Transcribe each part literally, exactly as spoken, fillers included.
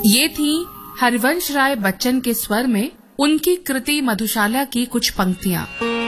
ये थी हरिवंश राय बच्चन के स्वर में उनकी कृति मधुशाला की कुछ पंक्तियां।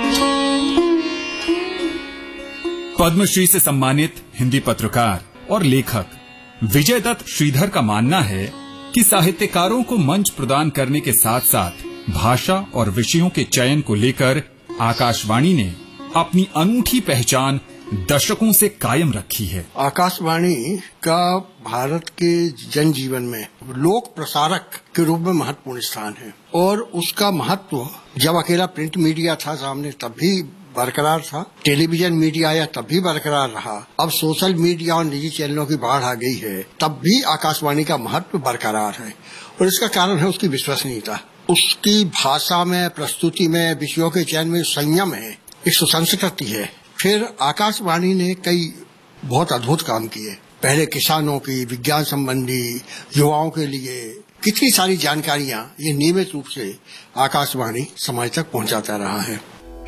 पद्मश्री से सम्मानित हिंदी पत्रकार और लेखक विजय दत्त श्रीधर का मानना है कि साहित्यकारों को मंच प्रदान करने के साथ साथ भाषा और विषयों के चयन को लेकर आकाशवाणी ने अपनी अनूठी पहचान दशकों से कायम रखी है। आकाशवाणी का भारत के जनजीवन में लोक प्रसारक के रूप में महत्वपूर्ण स्थान है और उसका महत्व जब अकेला प्रिंट मीडिया था सामने तब भी बरकरार था, टेलीविजन मीडिया आया तब भी बरकरार रहा, अब सोशल मीडिया और निजी चैनलों की बाढ़ आ गई है तब भी आकाशवाणी का महत्व बरकरार है। और इसका कारण है उसकी विश्वसनीयता, उसकी भाषा में, प्रस्तुति में, विषयों के चयन में संयम है, एक सुसंस्कृति है। फिर आकाशवाणी ने कई बहुत अद्भुत काम किए। पहले किसानों की, विज्ञान संबंधी, युवाओं के लिए कितनी सारी जानकारियां ये नियमित रूप से आकाशवाणी समाज तक पहुंचाता रहा है।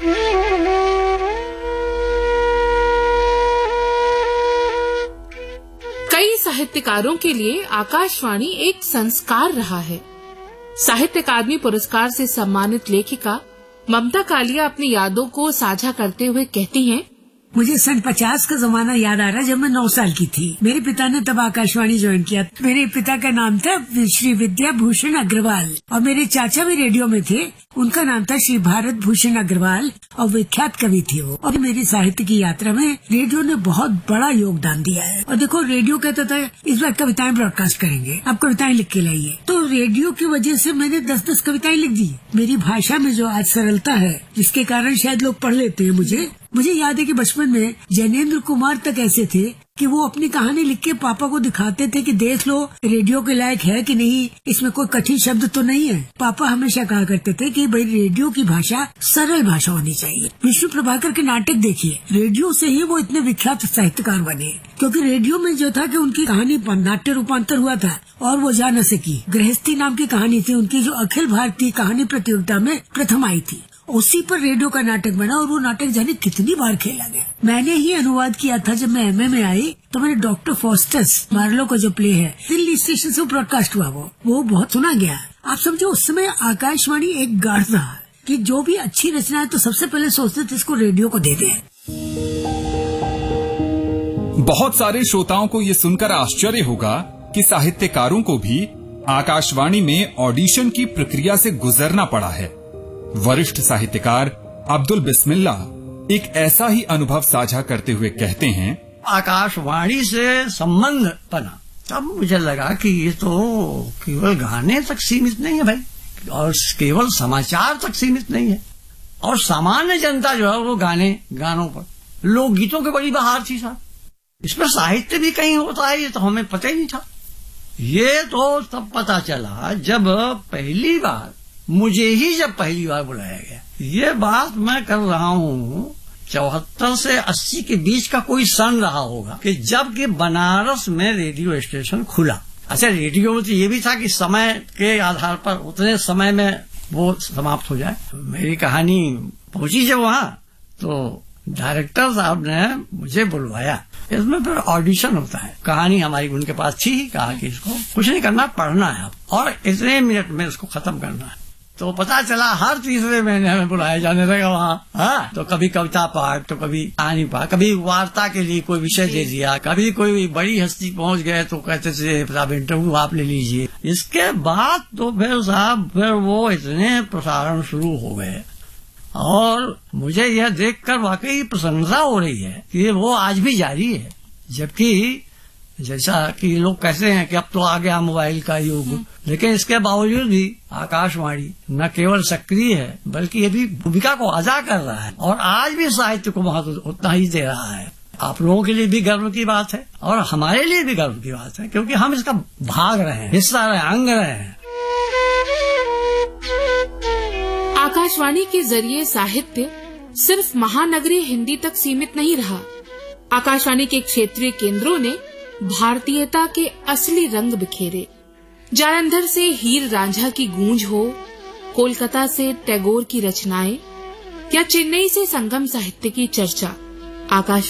कई साहित्यकारों के लिए आकाशवाणी एक संस्कार रहा है। साहित्य अकादमी पुरस्कार से सम्मानित लेखिका ममता कालिया अपनी यादों को साझा करते हुए कहती हैं, मुझे सन पचास का जमाना याद आ रहा है जब मैं नौ साल की थी। मेरे पिता ने तब आकाशवाणी ज्वाइन किया। मेरे पिता का नाम था श्री विद्या भूषण अग्रवाल और मेरे चाचा भी रेडियो में थे। उनका नाम था श्री भारत भूषण अग्रवाल और विख्यात कवि थे वो। और मेरी साहित्य की यात्रा में रेडियो ने बहुत बड़ा योगदान दिया है। और देखो, रेडियो कहता था इस बार कविताएं ब्रॉडकास्ट करेंगे, आप कविताएं लिख के लाइए। तो रेडियो की वजह से मैंने दस दस कविताएं लिख दी। मेरी भाषा में जो आज सरलता है जिसके कारण शायद लोग पढ़ लेते हैं मुझे मुझे याद है कि बचपन में जैनेन्द्र कुमार तक ऐसे थे कि वो अपनी कहानी लिख के पापा को दिखाते थे कि देख लो रेडियो के लायक है कि नहीं, इसमें कोई कठिन शब्द तो नहीं है। पापा हमेशा कहा करते थे कि भाई रेडियो की भाषा सरल भाषा होनी चाहिए। विष्णु प्रभाकर के नाटक देखिए, रेडियो से ही वो इतने विख्यात साहित्यकार बने, क्योंकि रेडियो में जो था कि उनकी कहानी नाट्य रूपांतर हुआ था और वो जा न सकी। गृहस्थी नाम की कहानी थी उनकी, जो अखिल भारतीय कहानी प्रतियोगिता में प्रथम आई थी। उसी पर रेडियो का नाटक बना और वो नाटक जाने कितनी बार खेला गया। मैंने ही अनुवाद किया था। जब मैं एमए में आई तो मैंने डॉक्टर फॉस्टस मार्लो का जो प्ले है दिल्ली स्टेशन से ब्रॉडकास्ट हुआ, वो वो बहुत सुना गया। आप समझो उस समय आकाशवाणी एक गार्ड रहा कि जो भी अच्छी रचना है तो सबसे पहले सोचते थे इसको रेडियो को दे दें। बहुत सारे श्रोताओं को ये सुनकर आश्चर्य होगा कि साहित्यकारों को भी आकाशवाणी में ऑडिशन की प्रक्रिया से गुजरना पड़ा है। वरिष्ठ साहित्यकार अब्दुल बिस्मिल्ला एक ऐसा ही अनुभव साझा करते हुए कहते हैं, आकाशवाणी से संबंध बना तब मुझे लगा कि ये तो केवल गाने तक सीमित नहीं है भाई, और केवल समाचार तक सीमित नहीं है, और सामान्य जनता जो है वो गाने गानों पर लोकगीतों की बड़ी बहार थी साहब। इसमें साहित्य भी कहीं होता है ये तो हमें पता ही नहीं था। ये तो तब पता चला जब पहली बार मुझे ही जब पहली बार बुलाया गया। ये बात मैं कर रहा हूँ चौहत्तर से अस्सी के बीच का कोई सन रहा होगा कि जब कि बनारस में रेडियो स्टेशन खुला। अच्छा, रेडियो में तो ये भी था कि समय के आधार पर उतने समय में वो समाप्त हो जाए। तो मेरी कहानी पहुंची जब वहाँ तो डायरेक्टर साहब ने मुझे बुलवाया। इसमें फिर ऑडिशन होता है। कहानी हमारी उनके पास थी, कहा कि इसको कुछ नहीं करना, पढ़ना है आप और इतने मिनट में इसको खत्म करना है। तो पता चला हर तीसरे महीने हमें बुलाया जाने लगा वहाँ। हाँ, तो कभी कविता पाठ, तो कभी कहानी पाठ, कभी वार्ता के लिए कोई विषय दे दिया, कभी कोई बड़ी हस्ती पहुँच गए तो कहते थे साहब इंटरव्यू आप ले लीजिए। इसके बाद तो फिर साहब फिर वो इतने प्रसारण शुरू हो गए और मुझे यह देखकर वाकई प्रशंसा हो रही है कि वो आज भी जारी है। जबकि जैसा कि लोग कहते हैं कि अब तो आ गया मोबाइल का युग, लेकिन इसके बावजूद भी आकाशवाणी न केवल सक्रिय है बल्कि ये भी भूमिका को अदा कर रहा है और आज भी साहित्य को महत्व उतना ही दे रहा है। आप लोगों के लिए भी गर्व की बात है और हमारे लिए भी गर्व की बात है, क्योंकि हम इसका भाग रहे हैं, हिस्सा रहे, अंग रहे हैं। आकाशवाणी के जरिए साहित्य सिर्फ महानगरीय हिंदी तक सीमित नहीं रहा। आकाशवाणी के क्षेत्रीय केंद्रों ने भारतीयता के असली रंग बिखेरे। जालंधर से हीर रांझा की गूंज हो, कोलकाता से टैगोर की रचनाएं या चेन्नई से संगम साहित्य की चर्चा, आकाश